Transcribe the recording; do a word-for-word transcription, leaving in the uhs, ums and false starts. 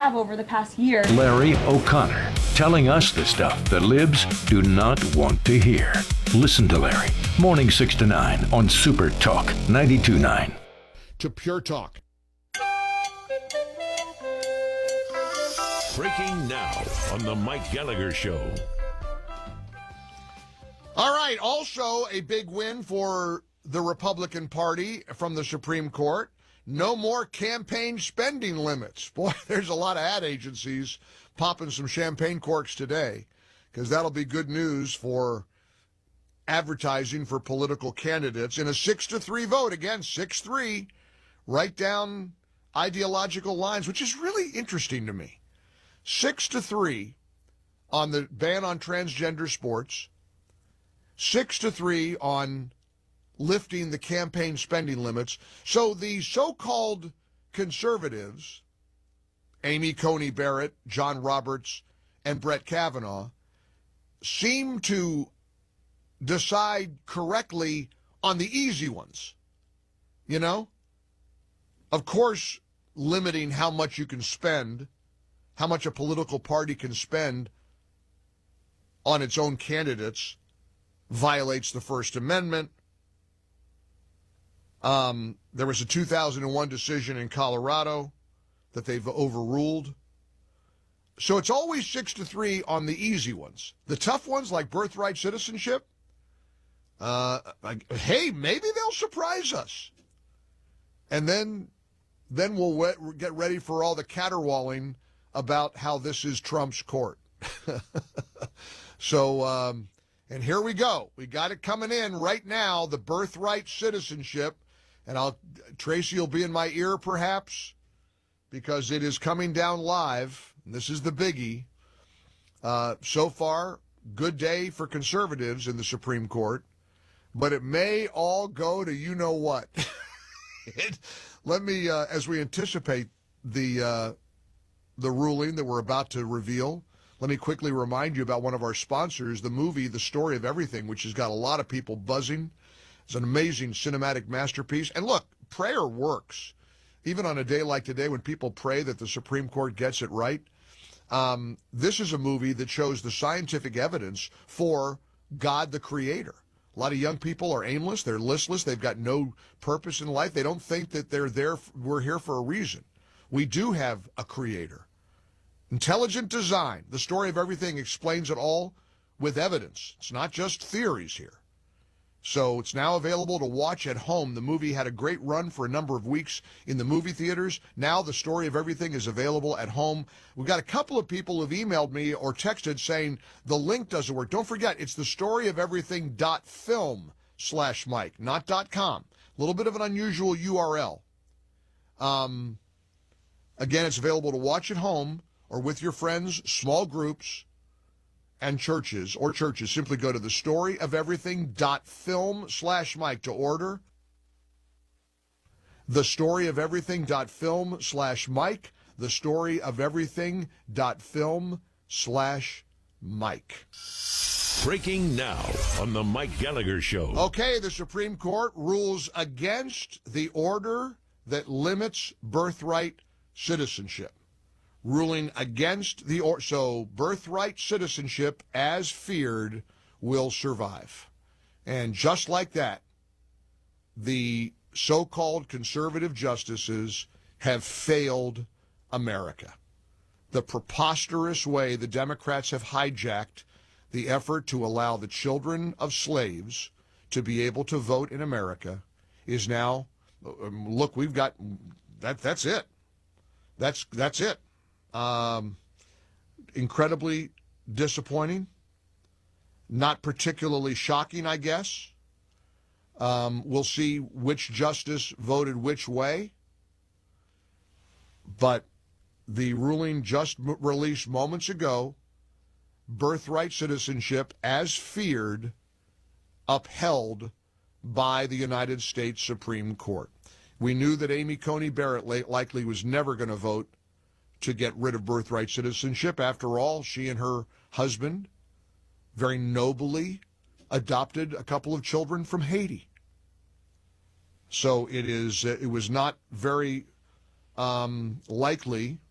have over the past year. Larry O'Connor, telling us the stuff the libs do not want to hear. Listen to Larry, morning six to nine on Super Talk ninety-two point nine. To Pure Talk. Breaking now on the Mike Gallagher Show. All right, also a big win for the Republican Party from the Supreme Court. No more campaign spending limits. Boy, there's a lot of ad agencies popping some champagne corks today, because that'll be good news for advertising for political candidates. In a six to three vote, again, six three, right down ideological lines, which is really interesting to me. Six to three on the ban on transgender sports. Six to three on lifting the campaign spending limits. So the so-called conservatives, Amy Coney Barrett, John Roberts, and Brett Kavanaugh, seem to decide correctly on the easy ones. You know? Of course, limiting how much you can spend, how much a political party can spend on its own candidates violates the First Amendment. Um, there was a two thousand one decision in Colorado that they've overruled. So it's always six to three on the easy ones. The tough ones, like birthright citizenship, uh, like, hey, maybe they'll surprise us. And then, then we'll we- get ready for all the caterwauling about how this is Trump's court. So, um, and here we go. We got it coming in right now, the birthright citizenship. And I'll Tracy will be in my ear, perhaps, because it is coming down live. This is the biggie. Uh, so far, good day for conservatives in the Supreme Court, but it may all go to you know what. it, let me, uh, as we anticipate the uh, the ruling that we're about to reveal, let me quickly remind you about one of our sponsors, the movie The Story of Everything, which has got a lot of people buzzing. It's an amazing cinematic masterpiece. And look, prayer works. Even on a day like today when people pray that the Supreme Court gets it right, um, this is a movie that shows the scientific evidence for God the Creator. A lot of young people are aimless. They're listless. They've got no purpose in life. They don't think that they're there. We're here for a reason. We do have a Creator. Intelligent design. The Story of Everything explains it all with evidence. It's not just theories here. So it's now available to watch at home. The movie had a great run for a number of weeks in the movie theaters. Now The Story of Everything is available at home. We've got a couple of people who've emailed me or texted saying the link doesn't work. Don't forget, it's the story of everything dot film slash Mike, not dot com. A little bit of an unusual U R L. Um, again, it's available to watch at home or with your friends, small groups, and churches, or churches. Simply go to the story of everything dot film slash Mike to order. the story of everything dot film slash Mike. the story of everything dot film slash Mike. Breaking now on the Mike Gallagher Show. Okay, the Supreme Court rules against the order that limits birthright citizenship. Ruling against the or so birthright citizenship, as feared, will survive. And just like that, the so-called conservative justices have failed America. The preposterous way the Democrats have hijacked the effort to allow the children of slaves to be able to vote in America is now, um, look, we've got, that. that's it. That's, that's it. Um, incredibly disappointing, not particularly shocking, I guess. Um, we'll see which justice voted which way, but the ruling just m- released moments ago, birthright citizenship, as feared, upheld by the United States Supreme Court. We knew that Amy Coney Barrett likely was never going to vote to get rid of birthright citizenship. After all, she and her husband very nobly adopted a couple of children from Haiti. So it is. It was not very um, likely